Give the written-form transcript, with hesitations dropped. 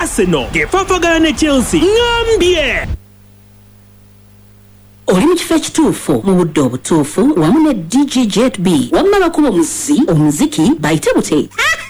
Arsenal ng'efaafagana ne Chelsea. Ngambye! Oli mu kifo ekituufu mu budde obutuufu wamu ne DJ Jet B wamma bakuba omuziki bayite bute